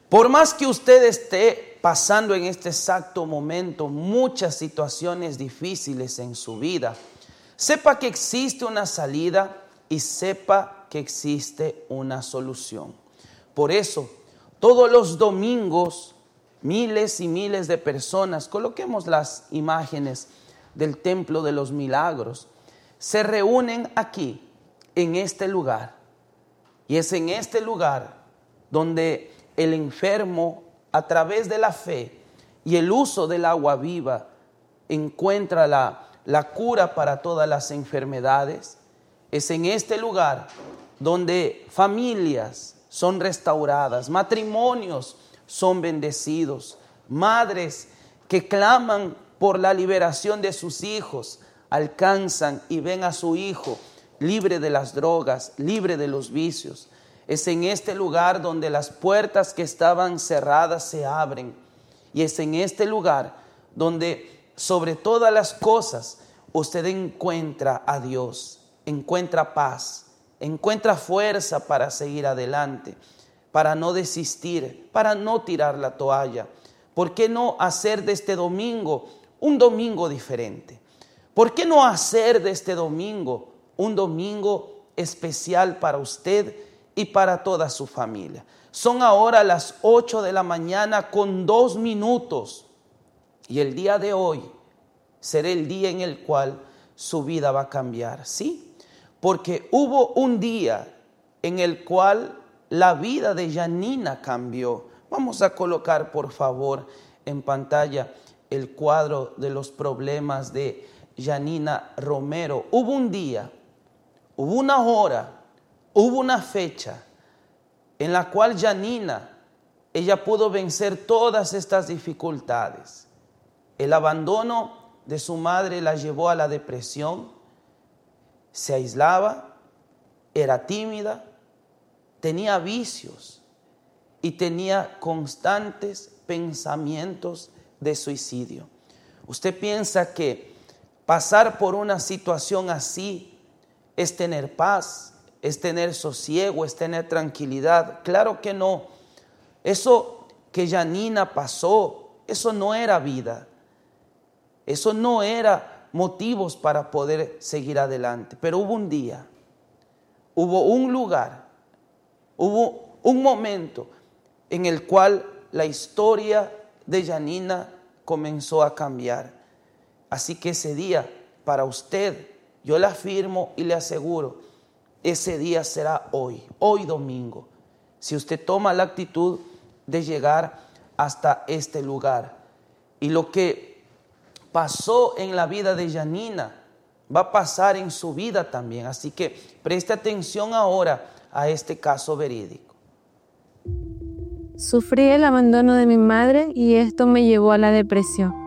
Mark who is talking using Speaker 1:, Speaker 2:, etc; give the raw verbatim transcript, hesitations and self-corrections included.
Speaker 1: Por más que usted esté pasando en este exacto momento muchas situaciones difíciles en su vida, sepa que existe una salida y sepa que existe una solución. Por eso, todos los domingos, miles y miles de personas, coloquemos las imágenes del Templo de los Milagros, se reúnen aquí, en este lugar. Y es en este lugar donde el enfermo, a través de la fe y el uso del agua viva, encuentra la, la cura para todas las enfermedades. Es en este lugar donde familias son restauradas, matrimonios son bendecidos, madres que claman por la liberación de sus hijos, alcanzan y ven a su hijo libre de las drogas, libre de los vicios. Es en este lugar donde las puertas que estaban cerradas se abren. Y es en este lugar donde sobre todas las cosas usted encuentra a Dios, encuentra paz, encuentra fuerza para seguir adelante, para no desistir, para no tirar la toalla. ¿Por qué no hacer de este domingo un domingo diferente? ¿Por qué no hacer de este domingo un domingo especial para usted y para toda su familia? Son ahora las ocho de la mañana con dos minutos. Y el día de hoy será el día en el cual su vida va a cambiar. ¿Sí? Porque hubo un día en el cual la vida de Yanina cambió. Vamos a colocar, por favor, en pantalla el cuadro de los problemas de Yanina Romero. Hubo un día, hubo una hora, hubo una fecha en la cual Yanina, ella pudo vencer todas estas dificultades. El abandono de su madre la llevó a la depresión, se aislaba, era tímida, tenía vicios y tenía constantes pensamientos de suicidio. ¿Usted piensa que pasar por una situación así es tener paz, es tener sosiego, es tener tranquilidad? Claro que no. Eso que Yanina pasó, eso no era vida. Eso no era motivos para poder seguir adelante. Pero hubo un día, hubo un lugar, hubo un momento en el cual la historia de Yanina comenzó a cambiar. Así que ese día, para usted, yo le afirmo y le aseguro, ese día será hoy, hoy domingo, si usted toma la actitud de llegar hasta este lugar. Y lo que pasó en la vida de Yanina va a pasar en su vida también. Así que preste atención ahora a este caso verídico.
Speaker 2: Sufrí el abandono de mi madre y esto me llevó a la depresión.